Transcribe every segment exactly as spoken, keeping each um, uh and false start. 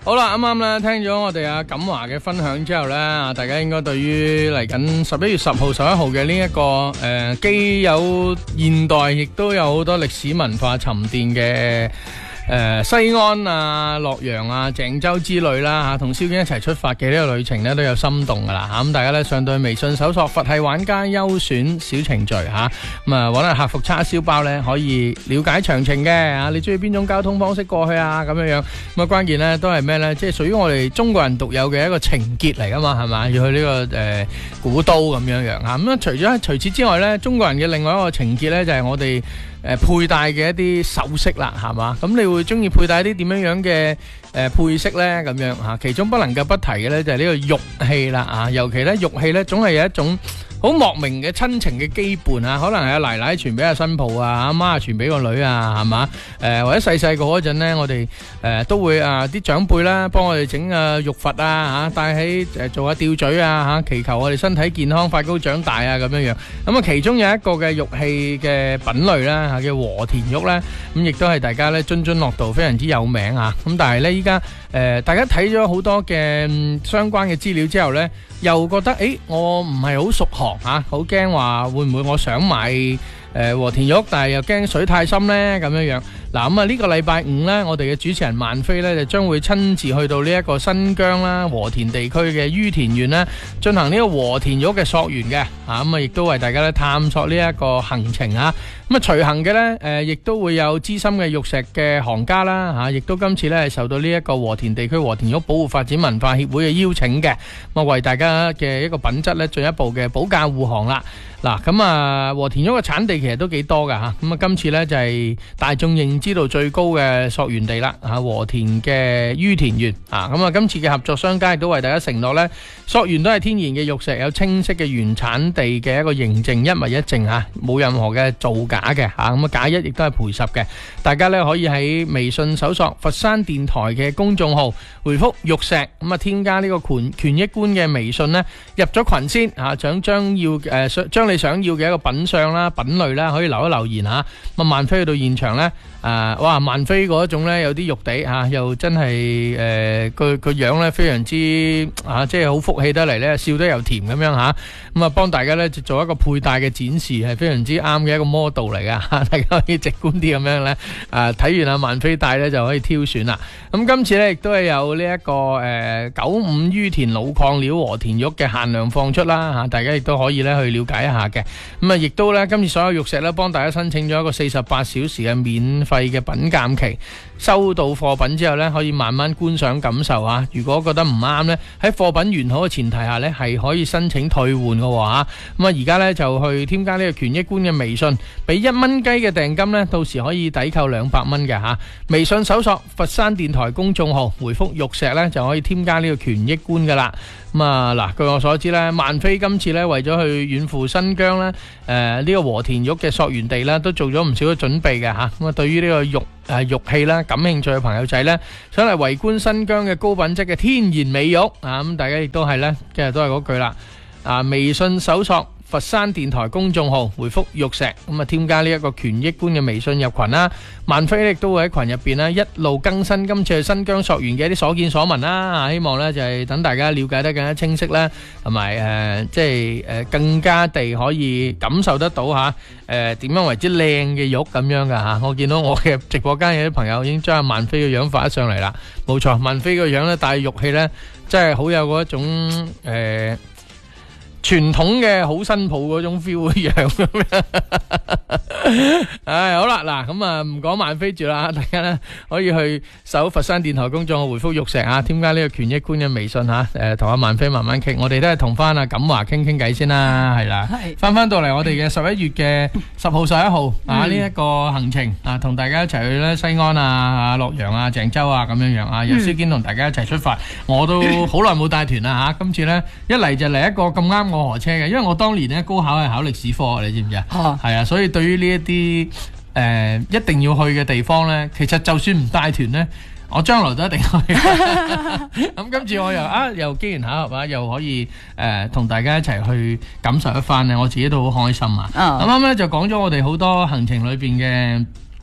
好啦，啱啱咧聽咗我哋阿錦華嘅分享之後咧，大家應該對於嚟緊十一月十號、十一號嘅呢一個誒、呃，既有現代，亦都有好多歷史文化沉澱嘅。誒、呃，西安啊、洛陽啊、鄭州之類啦吓，同蕭堅一齊出發嘅呢個旅程咧都有心動噶啦吓，咁、啊、大家咧上到去微信搜索佛系玩家優選小程序吓，咁啊搵下客服叉燒包咧可以了解詳情嘅啊，你中意邊種交通方式過去啊咁樣樣，咁啊關鍵咧都係咩咧？即係屬於我哋中國人獨有嘅一個情結嚟噶嘛，係嘛？要去呢、這個誒、呃、古都咁樣樣吓，咁啊除咗除此之外咧，中國人嘅另外一個情結咧就係、是、我哋。誒、呃，佩戴嘅一啲首飾啦，係嘛？咁你會中意佩戴一啲點樣樣嘅誒配飾咧？咁樣吓，其中不能夠不提嘅咧就係呢個玉器啦，啊，尤其咧玉器咧總係有一種好莫名嘅親情嘅羈絆啊，可能係阿奶奶傳俾阿新抱啊，阿媽傳俾個女啊，係嘛？誒、呃，或者細細個嗰陣咧，我哋誒、呃、都會啊啲長輩啦，幫我哋整啊玉佛啊，吓戴喺誒做下吊墜啊，吓祈求我哋身體健康、快高長大啊，咁樣樣。咁啊，其中有一個嘅玉器嘅品類啦，吓叫和田玉咧，咁亦都係大家咧津津樂道，非常之有名啊。咁但係咧依家誒大家睇咗好多嘅相關嘅資料之後咧，又覺得誒我唔係好熟行。吓，好驚話會唔會我想買誒、呃、和田玉，但係又驚水太深呢？咁樣樣。嗱咁啊呢個禮拜五呢，我哋嘅主持人萬飛呢，就將會親自去到呢一個新疆啦和田地區嘅于田縣呢，進行呢個和田玉嘅溯源嘅，啊咁啊亦都為大家咧探索呢一個行程啊。咁啊隨行嘅呢，誒、呃、亦都會有資深嘅玉石嘅行家啦，吓、啊、亦都今次呢係受到呢一個和田地區和田玉保護發展文化協會嘅邀請嘅，咁啊為大家嘅一個品質呢進一步嘅保駕護航啦。嗱咁啊和田玉嘅產地其實都幾多噶吓，咁啊今次呢就係、是、大眾認知度最高嘅溯源地啦，啊和田嘅于田縣啊，咁啊今次嘅合作商家亦都為大家承諾呢，溯源都係天然嘅玉石，有清晰嘅原產地嘅一個認證，一物一證吓，冇任何嘅造假嘅吓，咁啊假一亦都係賠十嘅。大家呢可以喺微信搜索佛山電台嘅公眾號，回覆玉石，咁啊添加呢個權權益官嘅微信呢，入咗群先吓，想將要誒將你想要嘅一個品相啦、品類啦，可以留一留言吓。咁啊萬飛去到現場呢。誒、呃，哇！萬飛嗰種咧，有啲肉地吓、啊，又真係誒，個個樣咧非常之啊，即係好福氣得嚟咧，笑得又甜咁樣吓。咁啊，幫大家咧做一個佩戴嘅展示，係非常之啱嘅一個 model 嚟噶，大家可以直觀啲咁樣咧。誒、啊，睇完阿萬飛戴咧就可以挑選啦。咁今次咧亦都係有呢、這、一個誒九五于田老礦料和田玉嘅限量放出啦吓、啊，大家亦都可以咧去了解一下嘅。咁啊，亦都咧今次所有玉石咧幫大家申請咗一個四十八小時嘅免費嘅品鑑期，收到貨品之後呢，可以慢慢觀賞感受啊。如果覺得唔啱呢，喺貨品完好嘅前提下呢，係可以申請退換嘅吓。咁啊，而家呢，就去添加呢個權益官嘅微信，俾一蚊雞嘅訂金呢，到時可以抵扣兩百蚊嘅吓。微信搜索佛山電台公眾號，回覆玉石呢，就可以添加呢個權益官噶啦。咁啊嗱，據我所知咧，萬飛今次咧為咗去遠赴新疆咧，誒、呃、呢、這個和田玉嘅溯源地咧，都做咗唔少嘅準備嘅吓。咁啊，對於呢個玉誒、呃、玉器啦，感興趣嘅朋友仔咧，想嚟圍觀新疆嘅高品質嘅天然美玉啊，咁大家亦都係咧，即係都係嗰句啦。啊，微信搜索佛山電台公眾號，回覆玉石，咁啊添加呢一個權益官嘅微信入群啦。萬飛亦都會喺群入邊咧一路更新今次去新疆溯源嘅一啲所見所聞啦。希望咧就係等大家了解得更加清晰啦，同埋誒即係誒更加地可以感受得到吓誒點樣為之靚嘅玉咁樣噶吓。我見到我嘅直播間有啲朋友已經將阿萬飛嘅樣發咗上嚟啦。冇錯，萬飛個樣咧戴玉器咧真係好有嗰一種誒傳統嘅好新抱嗰種 feel 一樣咁樣，唉好啦，嗱咁啊唔講萬飛住啦，大家咧可以去搜佛山電台公眾號回覆玉石啊，添加呢個權益官嘅微信吓，誒同阿萬飛慢慢傾，我哋都係同翻阿錦華傾傾偈先啦，係啦，翻翻到嚟我哋嘅十一月嘅十號十一號啊呢一個行程啊，同大家一齊去咧西安啊、啊洛陽啊、鄭州啊咁樣樣啊，由蕭堅同大家一齊出發，我都好耐冇帶團啦吓，今次咧一嚟就嚟一個咁啱我河車嘅，因為我當年咧高考係考歷史科，你知唔知啊？係啊，所以對於呢一啲誒一定要去嘅地方咧，其實就算唔帶團咧，我將來都一定去。咁今次我又啊又機緣巧合啊，又可以誒同大家一齊去感受一番咧，我自己都好開心啊！啱啱咧就講咗我哋好多行程裏邊嘅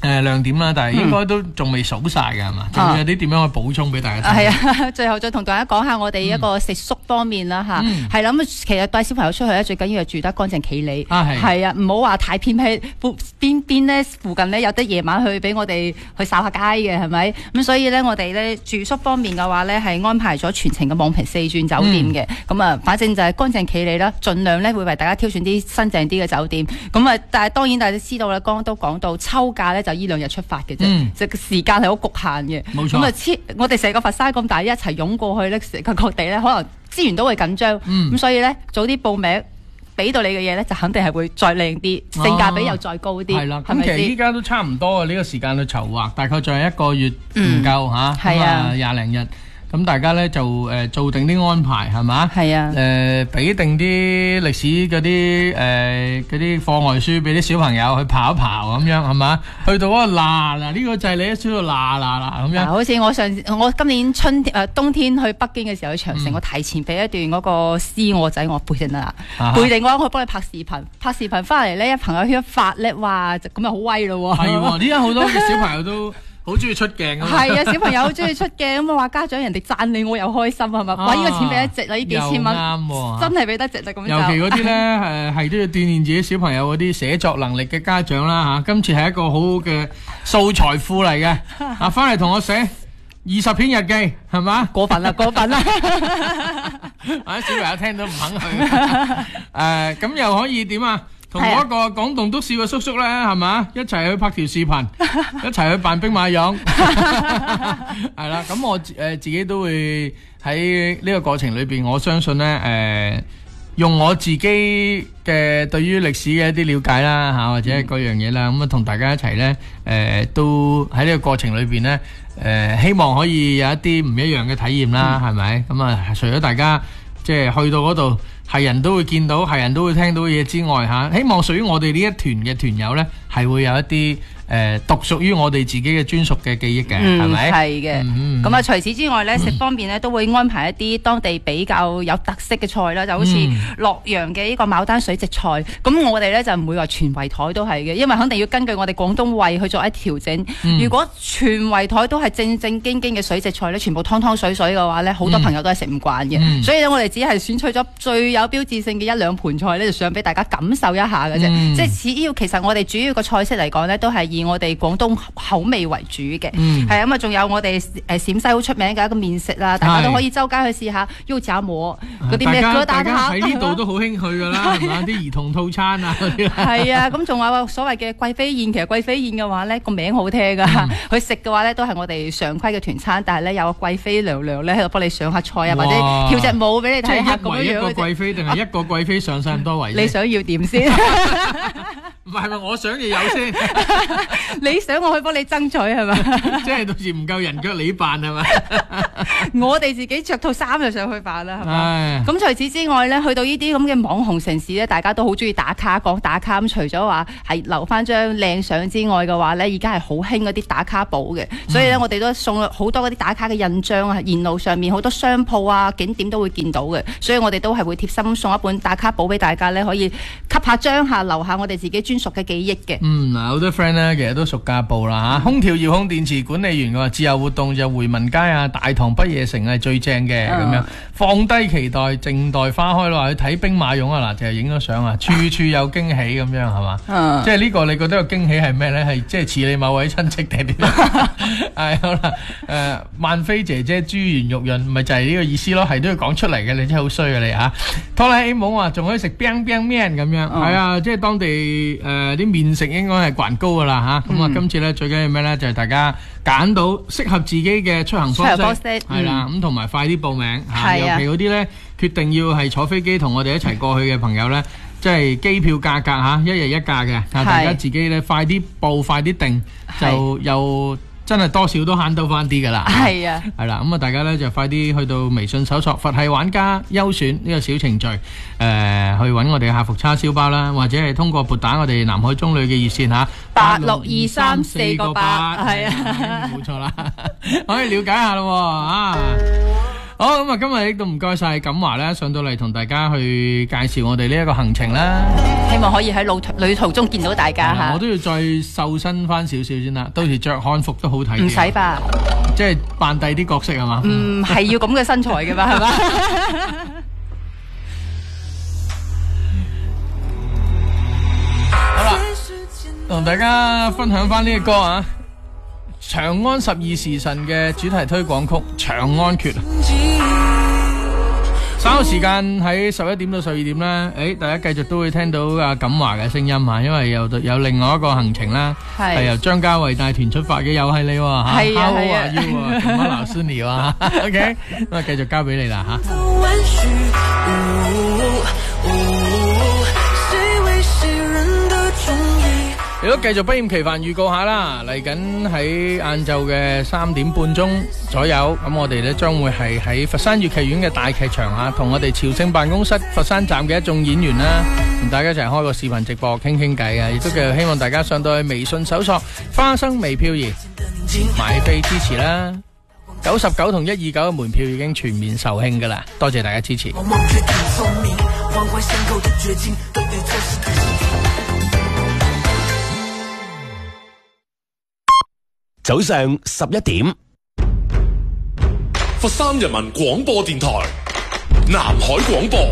誒亮點啦，但係應該都仲未數晒㗎係嘛？仲有啲點樣去補充俾大家睇？ 係啊，最後再同大家講下我哋一個食宿方面啦嚇，係啦咁其實帶小朋友出去咧，最緊要係住得乾淨企理，係啊，唔好話太偏僻，邊邊咧附近咧有得夜晚去俾我哋去掃下街嘅係咪？咁所以咧我哋咧住宿方面嘅話咧係安排咗全程嘅望平四鑽酒店嘅，咁啊、嗯、反正就係乾淨企理啦，盡量咧會為大家挑選啲新淨啲嘅酒店，咁啊但係當然大家知道啦，剛剛都講到秋假咧就依兩日出發嘅啫，即係、嗯、時間係好局限嘅。冇錯。咁啊，我哋成個佛山咁大，一齊湧過去咧，成個各地咧，可能資源都會緊張。咁、嗯、所以咧，早啲報名，俾到你嘅嘢咧，就肯定係會再靚啲，性價比又再高啲。係啦， 咁其實依家都差唔多嘅呢個時間去籌劃，大概仲有一個月唔夠嚇，係啊，廿零日。咁大家咧就誒做定啲安排係嘛？係啊。誒俾定啲歷史嗰啲誒嗰啲課外書俾啲小朋友去刨一刨咁樣係嘛？去到嗰個嗱嗱呢個就係你一燒到嗱嗱嗱咁樣。 好似我上我今年春誒冬天去北京嘅時候去長城，我提前俾一段嗰個詩我仔我背定啦，背定嘅話我可以幫你拍視頻，拍視頻翻嚟咧，朋友圈一發咧，哇咁就好威咯喎！係喎， 呢家好多嘅小朋友都好中意出鏡啊！ 係啊，小朋友好中意出鏡咁啊！話家長人哋讚你，我又開心係嘛？哇！呢個錢俾得值啦，呢幾千蚊啱，真係俾得值啦咁。 尤其嗰啲咧誒係都要鍛鍊自己小朋友嗰啲寫作能力嘅家長啦嚇，今次係一個好好嘅素材庫嚟嘅。啊，翻嚟同我寫二十篇日記係嘛？ 過分啦，過分啦！ 啊，小朋友聽到唔肯去誒，咁又可以點啊？同我一個廣東篤笑嘅叔叔咧，係嘛？一齊去拍條視頻，一齊去扮兵馬俑，係啦。咁我誒、呃、自己都會喺呢個過程裏邊，我相信咧誒、呃，用我自己嘅對於歷史嘅一啲了解啦嚇，或者係各樣嘢啦，咁啊同大家一齊咧誒，都喺呢個過程裏邊咧誒，希望可以有一啲唔一樣嘅體驗啦，係咪、嗯？咁啊，除咗大家即係去到嗰度。係人都會見到，係人都會聽到嘢之外嚇，希望屬於我哋呢一團嘅團友呢，係會有一啲誒獨屬於我哋自己嘅專屬嘅記憶嘅，係咪？ 係嘅。咁啊，除此之外呢，食方面呢都會安排一啲當地比較有特色嘅菜啦，就好似洛陽嘅呢個牡丹水植菜。咁我哋呢就唔會話全圍台都係嘅，因為肯定要根據我哋廣東胃去做一調整。如果全圍台都係正正經經嘅水植菜呢，全部湯湯水水嘅話呢，好多朋友都係食唔慣嘅。所以呢，我哋只係選取咗最有標誌性嘅一兩盤菜咧，就想俾大家感受一下嘅啫。嗯、即係只要其實我哋主要個菜式嚟講咧，都係以我哋廣東口味為主嘅。係咁啊，仲有我哋誒陝西好出名嘅一個麵食啦，大家都可以周街去試下肉夾饃嗰啲咩疙瘩蝦。 喺呢度都好興去㗎啦，係嘛？啲兒童套餐啊嗰啲。係啊，咁仲有所謂嘅貴妃宴，其實貴妃宴嘅話咧個名好聽㗎，佢食嘅話咧都係我哋常規嘅團餐，但係咧有個貴妃娘娘咧喺度幫你上下菜啊，或者跳隻舞俾你睇下咁樣樣。 一個貴妃定係一個貴妃上晒咁多位？ 你想要點先？ 唔係，係咪我想要有先？ 你想我去幫你爭取係嘛？ 即係到時唔夠人腳你扮係嘛？ 我哋自己着套衫就上去扮啦，係嘛？咁除此之外咧，去到呢啲咁嘅網紅城市咧，大家都好中意打卡，講打卡咁。除咗話係留翻張靚相之外嘅話咧，而家係好興嗰啲打卡簿嘅，所以咧我哋都送好多嗰啲打卡嘅印章啊，沿路上面好多商鋪啊、景點都會見到嘅，所以我哋都係會貼心送一本打卡簿俾大家咧，可以吸下張下，留下我哋自己專屬嘅記憶嘅。嗯， 嗱，好多 friend 咧，其實都熟家暴啦嚇。空調遙控電池管理員話自由活動就回民街啊、大棠不夜城係最正嘅咁樣。放低期待，靜待花開咯。去睇兵馬俑啊，嗱，就係影咗相啊，處處有驚喜咁樣係嘛？即係呢個你覺得個驚喜係咩咧？係即係似你某位親戚定點？係好啦，誒，萬菲姐姐珠圓玉潤，咪就係呢個意思咯，係都要講出嚟嘅。你真係好衰啊你嚇！拖拉 A 冇話仲可以食冰冰麵咁樣，係啊，即係當地誒啲麵食應該係還高噶啦嚇。咁啊，今次咧最緊要咩咧？就係大家揀到適合自己嘅出行方式，係啦，咁同埋快啲報名嚇。尤其嗰啲咧決定要係坐飛機同我哋一齊過去嘅朋友咧，即係機票價格嚇一日一價嘅，大家自己咧快啲報快啲訂，就又真係多少都慳到翻啲噶啦。係啊，係啦，咁啊大家咧就快啲去到微信搜索佛系玩家優選呢個小程序，誒去揾我哋嘅客服叉燒包啦，或者係通過撥打我哋南海中旅嘅熱線嚇八六二三四個八，係啊，冇錯啦，可以了解下咯啊。 好，咁啊，今日亦都唔該晒錦華咧，上到嚟同大家去介紹我哋呢一個行程啦。 希望可以喺路旅途中見到大家吓。 我都要再瘦身翻少少先啦，到時着漢服都好睇啲。 唔使吧？ 即係扮第啲角色係嘛？ 嗯，係要咁嘅身材嘅嘛，係嘛？ 好啦，同大家分享翻呢個歌啊，《長安十二時辰》嘅主題推廣曲《長安訣》。稍後時間喺十一點到十二點啦，誒，大家繼續都會聽到阿錦華嘅聲音啊，因為有有另外一個行程啦，係由張家衛帶團出發嘅，又係你喎吓， 係啊係啊， 要啊，同阿劉思妮啊 ，OK， 咁啊繼續交俾你啦吓。如果繼續不厭其煩預告下啦，嚟緊喺晏晝嘅三點半鐘左右，咁我哋咧將會係喺佛山粵劇院嘅大劇場下，同我哋潮聖辦公室佛山站嘅一眾演員啦，同大家一齊開個視頻直播傾傾偈啊！亦都繼續希望大家上到去微信搜索花生微漂移買飛支持啦。九十九同一二九嘅門票已經全面售罄噶啦，多謝大家支持。 早上十一點， 佛山人民廣播電台南海廣播。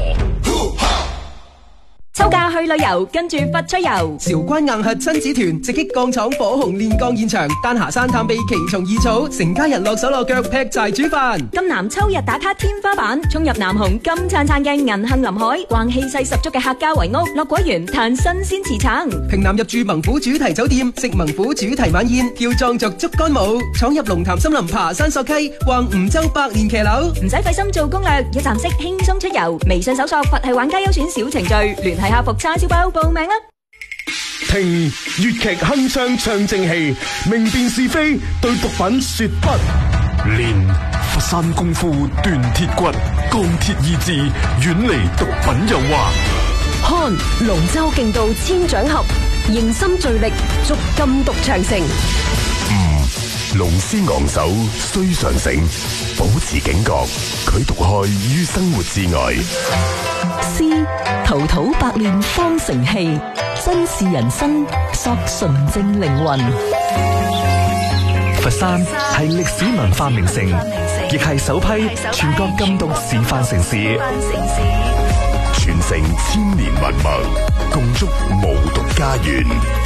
秋假去旅遊，跟住佛出遊。 韶關硬核親子團直擊鋼廠火紅煉鋼現場，丹霞山探秘奇蟲異草，成家人落手落腳劈柴煮飯。 金南秋日打卡天花板，衝入南紅金燦燦嘅銀杏林海，逛氣勢十足嘅客家圍屋，落果園嘆新鮮茨橙。 平南入住猛虎主題酒店，食猛虎主題晚宴，叫壯族竹竿舞，闖入龍潭森林爬山溯溪，逛梧州百年騎樓。唔使費心做攻略，一站式輕鬆出遊。微信搜索佛系玩家優選小程序，聯繫客服叉燒包報名啦！ 聽粵劇鏗鏘唱正氣，明辨是非，對毒品說不。練佛山功夫鍛鐵骨，鋼鐵意志遠離毒品誘惑。 看龍舟勁渡千掌合，凝心聚力捉禁毒長城。 嗯，龍師昂首須上醒，保持警覺，拒毒害於生活之外。 詩滔滔百煉方成器，真是人生索純正靈魂。 佛山係歷史文化名城，亦係首批全國禁毒示範城市， 傳承千年文脈，共築無毒家園。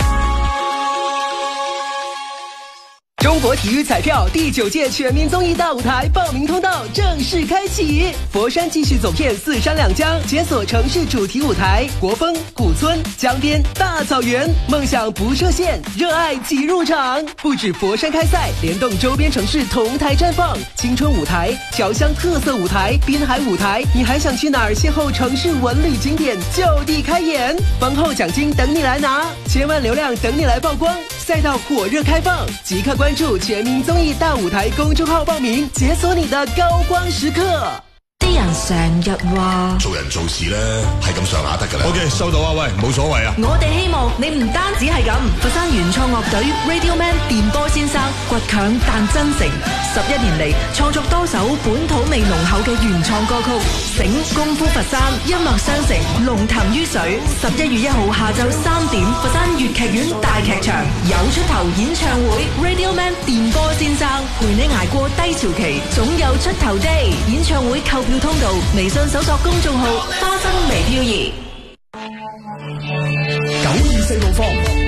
中國體育彩票第九屆全民綜藝大舞台報名通道正式開啟，佛山繼續走遍四山兩江，解鎖城市主題舞台，國風、古村、江邊、大草原，夢想不設限，熱愛即入場。不止佛山開賽，聯動周邊城市同台綻放，青春舞台、僑鄉特色舞台、濱海舞台，你還想去哪兒邂逅城市文旅景點？就地開演，豐厚獎金等你來拿，千萬流量等你來曝光，賽道火熱開放，即刻關注全民綜藝大舞台公眾號報名，解鎖你的高光時刻。 啲人成日話做人做事咧係咁上下得噶啦。OK， 收到啊，喂，冇所謂啊。 我哋希望你唔單止係咁，佛山原創樂隊 Radio Man 電波先生倔強但真誠，十一年嚟創作多首本土味濃厚嘅原創歌曲，醒功夫佛山，音樂相承，龍騰於水。十一月一號下晝三點，佛山粵劇院大劇場有出頭演唱會 ，Radio Man 電波先生陪你捱過低潮期，總有出頭 day。演唱會購票通道，微信搜索公眾號花生微漂移。 九二四路放。